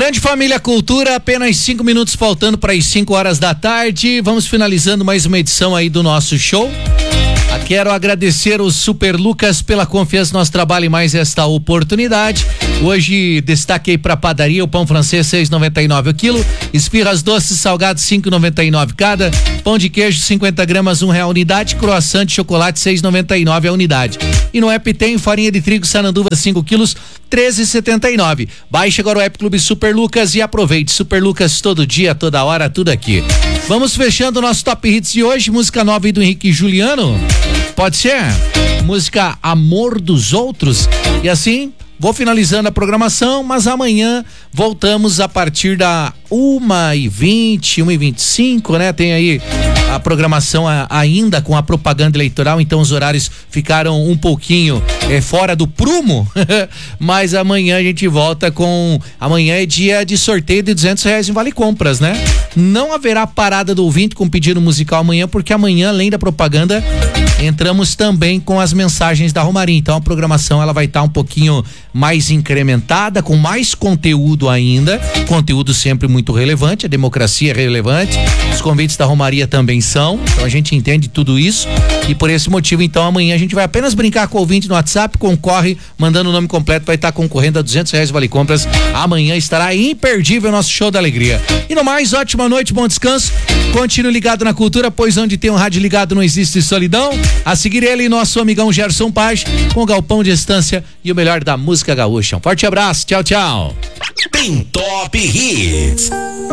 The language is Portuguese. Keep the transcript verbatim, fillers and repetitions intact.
Grande família Cultura, apenas cinco minutos faltando para as cinco horas da tarde. Vamos finalizando mais uma edição aí do nosso show. Quero agradecer o Super Lucas pela confiança no nosso trabalho e mais esta oportunidade. Hoje destaquei para padaria o pão francês seis e noventa e nove o quilo, esfirras doces salgados cinco e noventa e nove cada, pão de queijo cinquenta gramas um real a unidade, croissant de chocolate seis e noventa e nove a unidade. E no app tem farinha de trigo Sananduva cinco quilos treze e setenta e nove. Baixe agora o app Clube Super Lucas e aproveite. Super Lucas todo dia, toda hora, tudo aqui. Vamos fechando o nosso Top Hits de hoje, música nova aí do Henrique Juliano. Pode ser? Música Amor dos Outros. E assim, vou finalizando a programação, mas amanhã voltamos a partir da uma e vinte, uma e vinte e cinco, né? Tem aí a programação a, ainda com a propaganda eleitoral, então os horários ficaram um pouquinho é, fora do prumo, mas amanhã a gente volta com, amanhã é dia de sorteio de duzentos reais em Vale Compras, né? Não haverá parada do ouvinte com pedido musical amanhã, porque amanhã, além da propaganda, entramos também com as mensagens da Romaria, então a programação ela vai estar tá um pouquinho mais incrementada, com mais conteúdo ainda, conteúdo sempre muito relevante, a democracia é relevante, os convites da Romaria também são, então a gente entende tudo isso e por esse motivo então amanhã a gente vai apenas brincar com o ouvinte no WhatsApp, concorre, mandando o nome completo, vai estar tá concorrendo a duzentos reais Vale Compras, amanhã estará imperdível o nosso show da alegria. E no mais, ótima noite, bom descanso, continue ligado na cultura, pois onde tem um rádio ligado não existe solidão. A seguir ele, nosso amigão Gerson Paz, com o Galpão de Estância e o melhor da música gaúcha. Um forte abraço, tchau, tchau. Tem Top Hits.